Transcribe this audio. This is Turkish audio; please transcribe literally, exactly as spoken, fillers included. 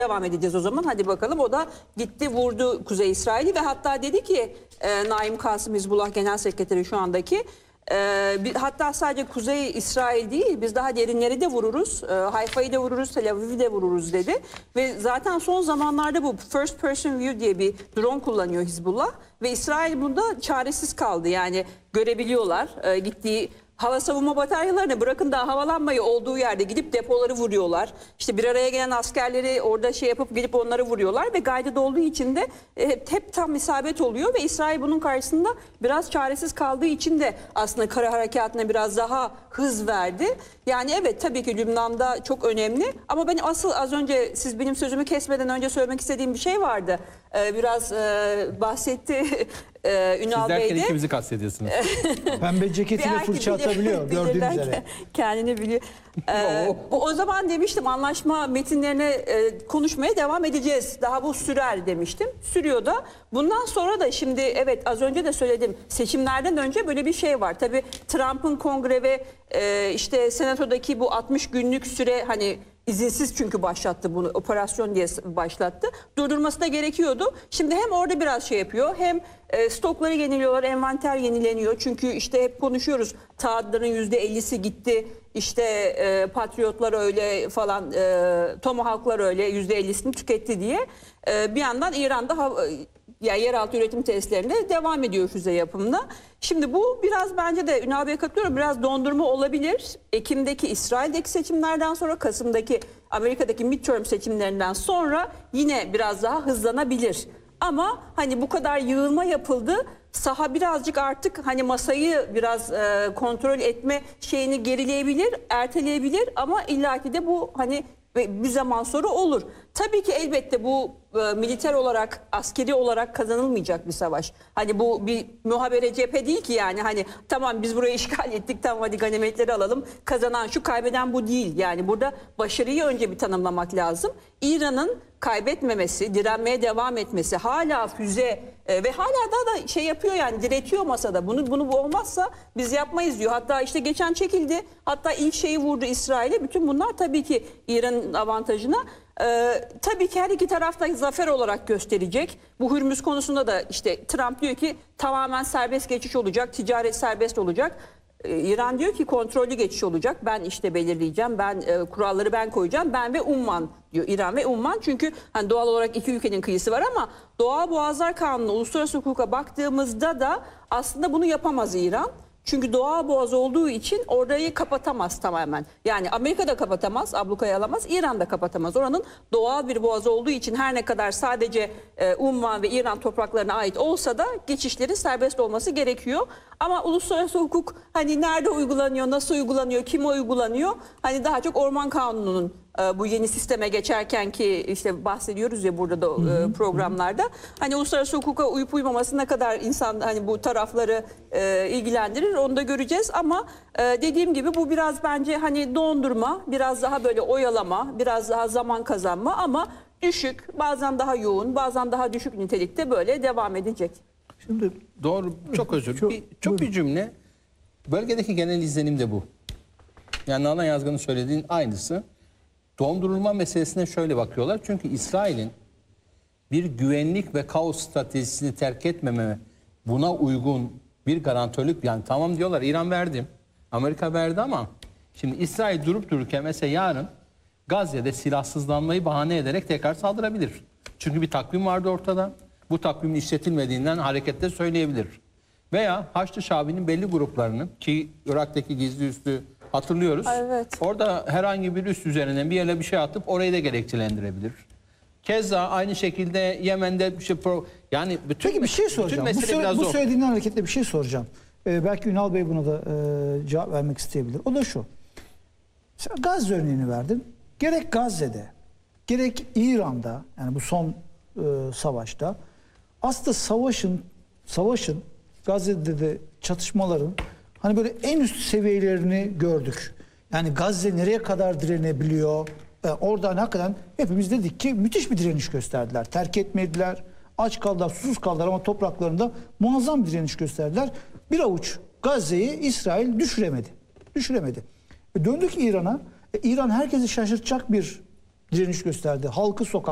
devam edeceğiz o zaman. Hadi bakalım. O da gitti vurdu Kuzey İsrail'i ve hatta dedi ki e, Naim Kasım Hizbullah Genel Sekreteri şu andaki e, bir, hatta sadece Kuzey İsrail değil biz daha derinleri de vururuz. E, Hayfa'yı da vururuz, Tel Aviv'i de vururuz dedi. Ve zaten son zamanlarda bu first person view diye bir drone kullanıyor Hizbullah ve İsrail bunda çaresiz kaldı. Yani görebiliyorlar e, gittiği hava savunma bataryalarını bırakın da havalanmayı olduğu yerde gidip depoları vuruyorlar. İşte bir araya gelen askerleri orada şey yapıp gidip onları vuruyorlar ve guided olduğu için de hep, hep tam isabet oluyor ve İsrail bunun karşısında biraz çaresiz kaldığı için de aslında kara harekatına biraz daha hız verdi. Yani evet tabii ki Lübnan'da çok önemli ama ben asıl az önce siz benim sözümü kesmeden önce söylemek istediğim bir şey vardı. Ee, biraz e, bahsetti Ee, Ünal Siz derken Bey de. ikimizi kastediyorsunuz. Pembe ceketiyle fırça atabiliyor gördüğünüz üzere. Kendini biliyor. Ee, bu, o zaman demiştim anlaşma metinlerine e, konuşmaya devam edeceğiz. Daha bu sürer demiştim. Sürüyor da. Bundan sonra da şimdi evet az önce de söyledim. Seçimlerden önce böyle bir şey var. Tabii Trump'ın kongre ve e, işte senatodaki bu altmış günlük süre hani İzinsiz çünkü başlattı bunu operasyon diye başlattı. Durdurması da gerekiyordu. Şimdi hem orada biraz şey yapıyor hem e, stokları yeniliyorlar, envanter yenileniyor. Çünkü işte hep konuşuyoruz taahhütlerin yüzde ellisi gitti. İşte e, Patriotlar öyle falan e, Tomahawk'lar öyle yüzde ellisini tüketti diye. E, bir yandan İran'da hava, ya yeraltı üretim tesislerinde devam ediyor füze yapımına. Şimdi bu biraz bence de Ünal Bey'e katılıyorum biraz dondurma olabilir. Ekim'deki İsrail'deki seçimlerden sonra Kasım'daki Amerika'daki midterm seçimlerinden sonra yine biraz daha hızlanabilir. Ama hani bu kadar yığılma yapıldı. Saha birazcık artık hani masayı biraz e, kontrol etme şeyini gerileyebilir, erteleyebilir ama illaki de bu hani bir zaman sonra olur. Tabii ki elbette bu e, militer olarak, askeri olarak kazanılmayacak bir savaş. Hani bu bir muhabere cephe değil ki yani hani tamam biz burayı işgal ettik tamam hadi ganimetleri alalım. Kazanan şu kaybeden bu değil. Yani burada başarıyı önce bir tanımlamak lazım. İran'ın kaybetmemesi, direnmeye devam etmesi, hala füze e, ve hala daha da şey yapıyor yani diretiyor masada. Bunu bunu bu olmazsa biz yapmayız diyor. Hatta işte geçen çekildi. Hatta ilk şeyi vurdu İsrail'e. Bütün bunlar tabii ki İran'ın avantajına. Ee, tabii ki her iki tarafta zafer olarak gösterecek. Bu Hürmüz konusunda da işte Trump diyor ki tamamen serbest geçiş olacak, ticaret serbest olacak. Ee, İran diyor ki kontrollü geçiş olacak. Ben işte belirleyeceğim, ben e, kuralları ben koyacağım. Ben ve Umman diyor İran ve Umman. Çünkü hani doğal olarak iki ülkenin kıyısı var ama Doğal Boğazlar Kanunu, uluslararası hukuka baktığımızda da aslında bunu yapamaz İran. Çünkü doğal boğaz olduğu için orayı kapatamaz tamamen. Yani Amerika da kapatamaz, ablukaya alamaz, İran da kapatamaz. Oranın doğal bir boğaz olduğu için her ne kadar sadece e, Umman ve İran topraklarına ait olsa da geçişlerin serbest olması gerekiyor. Ama uluslararası hukuk hani nerede uygulanıyor, nasıl uygulanıyor, kime uygulanıyor? Hani daha çok Orman Kanunu'nun e, bu yeni sisteme geçerken ki işte bahsediyoruz ya burada da e, programlarda. Hani uluslararası hukuka uyup uymaması ne kadar insan hani bu tarafları e, ilgilendirir onu da göreceğiz. Ama e, dediğim gibi bu biraz bence hani dondurma, biraz daha böyle oyalama, biraz daha zaman kazanma ama düşük, bazen daha yoğun, bazen daha düşük nitelikte böyle devam edecek. Şimdi doğru, çok özür. Çok, bir, çok bir cümle. Bölgedeki genel izlenim de bu. Yani Nalan Yazgan'ın söylediğin aynısı. Dondurulma meselesine şöyle bakıyorlar. Çünkü İsrail'in bir güvenlik ve kaos stratejisini terk etmeme, buna uygun bir garantörlük, yani tamam diyorlar İran verdi, Amerika verdi ama şimdi İsrail durup dururken mesela yarın Gazze'de silahsızlanmayı bahane ederek tekrar saldırabilir. Çünkü bir takvim vardı ortada. Bu takvimin işletilmediğinden hareketle söyleyebilir. Veya Haçlı Şabi'nin belli gruplarını ki Irak'taki gizli üssü hatırlıyoruz. Evet. Orada herhangi bir üs üzerinden bir yere bir şey atıp orayı da gerekçelendirebilir. Keza aynı şekilde Yemen'de bir şey pro, yani bütün Peki bir şey bütün soracağım. Bu, mesele sö- biraz bu o. söylediğinden hareketle bir şey soracağım. Ee, belki Ünal Bey buna da e, cevap vermek isteyebilir. O da şu. Sen Gazze örneğini verdin. Gerek Gazze'de, gerek İran'da, yani bu son e, savaşta aslında savaşın, savaşın Gazze'de de çatışmaların hani böyle en üst seviyelerini gördük. Yani Gazze nereye kadar direnebiliyor? Ee, oradan hakikaten hepimiz dedik ki müthiş bir direniş gösterdiler. Terk etmediler, aç kaldılar, susuz kaldılar ama topraklarında muazzam bir direniş gösterdiler. Bir avuç Gazze'yi İsrail düşüremedi. Düşüremedi. E döndük İran'a. E, İran herkesi şaşırtacak bir direniş gösterdi. Halkı sokak